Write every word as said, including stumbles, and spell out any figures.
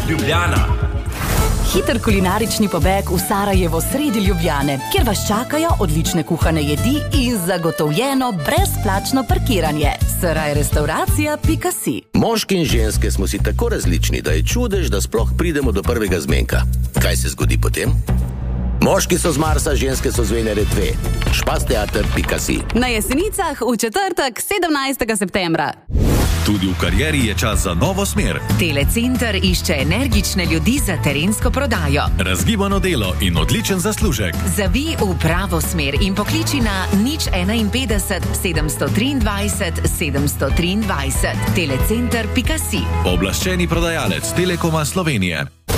Ljubljana. Hiter kulinarični pobeg v Sarajevo sredi Ljubljane, kjer vas čakajo odlične kuhane jedi in zagotovljeno brezplačno parkiranje. saraj restauracija pika si. Moški in ženske smo si tako različni, da je čudež, da sploh pridemo do prvega zmenka. Kaj se zgodi potem? Moški so z Marsa, ženske so z Venere dve. špasteater pika si. Na Jesenicah v četrtek, sedemnajstega septembra. Tudi v karieri je čas za novo smer. Telecenter išče energične ljudi za terensko prodajo. Razgibano delo in odličen zaslužek. Zavij v pravo smer in pokliči na nič enainpetdeset sedemsto triindvajset sedemsto triindvajset. telecenter pika si. Pooblaščeni prodajalec Telekoma Slovenije.